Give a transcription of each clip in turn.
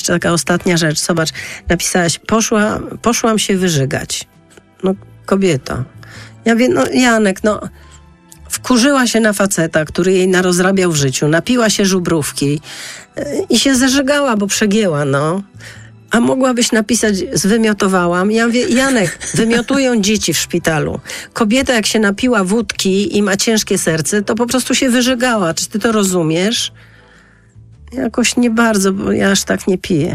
taka ostatnia rzecz. Zobacz, napisałaś, poszłam się wyżygać. No, kobieto. Ja mówię, no Janek, no wkurzyła się na faceta, który jej narozrabiał w życiu, napiła się żubrówki i się zeżygała, bo przegięła, no. A mogłabyś napisać, zwymiotowałam. Ja mówię, Janek, wymiotują dzieci w szpitalu. Kobieta, jak się napiła wódki i ma ciężkie serce, to po prostu się wyżygała. Czy ty to rozumiesz? Jakoś nie bardzo, bo ja aż tak nie piję.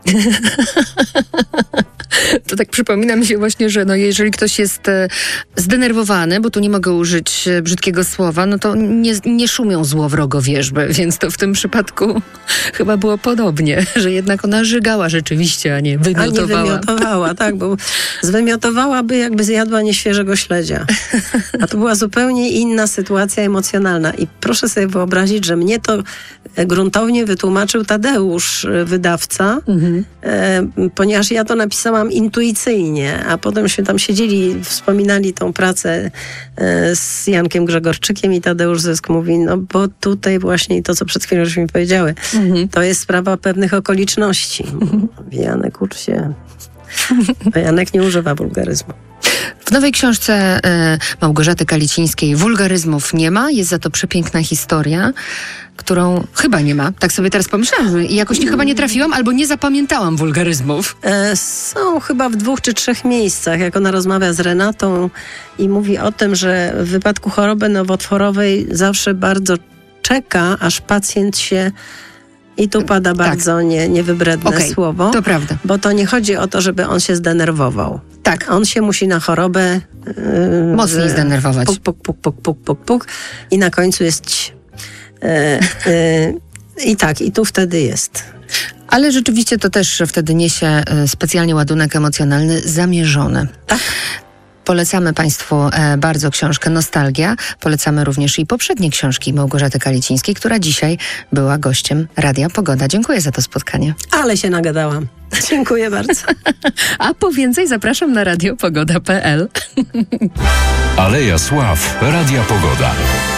To tak przypomina mi się właśnie, że no jeżeli ktoś jest zdenerwowany, bo tu nie mogę użyć brzydkiego słowa, no to nie szumią złowrogowierzby, więc to w tym przypadku chyba było podobnie, że jednak ona żygała rzeczywiście, a nie wymiotowała. A nie wymiotowała, tak, bo zwymiotowałaby, jakby zjadła nieświeżego śledzia. A to była zupełnie inna sytuacja emocjonalna. I proszę sobie wyobrazić, że mnie to gruntownie wytłumaczył Tadeusz, wydawca, ponieważ ja to napisałam intuicyjnie, a potemśmy tam siedzieli, wspominali tą pracę z Jankiem Grzegorczykiem i Tadeusz Zysk mówi, no bo tutaj właśnie to, co przed chwilą żeśmy powiedziały, to jest sprawa pewnych okoliczności. Janek, ucz się. A Janek nie używa wulgaryzmu. W nowej książce Małgorzaty Kalicińskiej wulgaryzmów nie ma, jest za to przepiękna historia, którą chyba nie ma. Tak sobie teraz pomyślałam i jakoś chyba nie trafiłam albo nie zapamiętałam wulgaryzmów. Są chyba w 2 czy 3 miejscach, jak ona rozmawia z Renatą i mówi o tym, że w wypadku choroby nowotworowej zawsze bardzo czeka, aż pacjent się... I tu pada bardzo niewybredne słowo. To prawda. Bo to nie chodzi o to, żeby on się zdenerwował. Tak. On się musi na chorobę... mocniej zdenerwować. Puk. I na końcu jest... I tu wtedy jest. Ale rzeczywiście to też wtedy niesie specjalnie ładunek emocjonalny zamierzony. Tak. Polecamy Państwu bardzo książkę Nostalgia. Polecamy również i poprzednie książki Małgorzaty Kalicińskiej, która dzisiaj była gościem Radia Pogoda. Dziękuję za to spotkanie. Ale się nagadałam. Dziękuję bardzo. A po więcej zapraszam na radiopogoda.pl. Aleja Sław. Radia Pogoda.